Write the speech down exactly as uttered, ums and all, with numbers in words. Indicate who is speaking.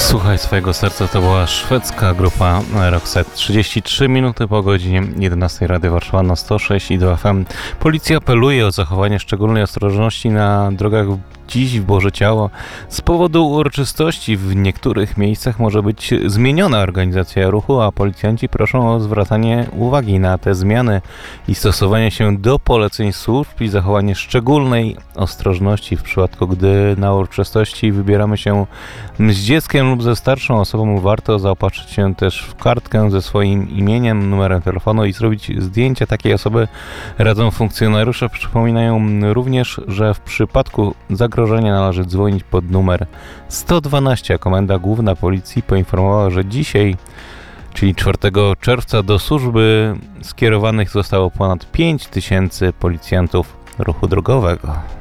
Speaker 1: Słuchaj swojego serca to była szwedzka grupa Roxette. trzydzieści trzy minuty po godzinie jedenastej Rady Warszawa na sto sześć i dwa F M. Policja apeluje o zachowanie szczególnej ostrożności na drogach dziś w Boże Ciało. Z powodu uroczystości w niektórych miejscach może być zmieniona organizacja ruchu, a policjanci proszą o zwracanie uwagi na te zmiany i stosowanie się do poleceń służb i zachowanie szczególnej ostrożności w przypadku, gdy na uroczystości wybieramy się z dzieckiem lub ze starszą osobą. Warto zaopatrzyć się też w kartkę ze swoim imieniem, numerem telefonu i zrobić zdjęcie takiej osoby. Radzą funkcjonariusze. Przypominają również, że w przypadku zagrożenia należy dzwonić pod numer sto dwanaście. Komenda Główna Policji poinformowała, że dzisiaj, czyli czwartego czerwca, do służby skierowanych zostało ponad pięć tysięcy policjantów ruchu drogowego.